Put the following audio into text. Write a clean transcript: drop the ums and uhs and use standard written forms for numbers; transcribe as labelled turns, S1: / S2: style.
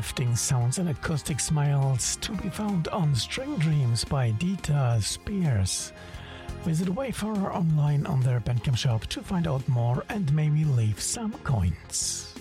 S1: uplifting sounds and acoustic smiles to be found on String Dreams by Dita Spears. Visit Wayfarer online on their Bandcamp shop to find out more and maybe leave some coins.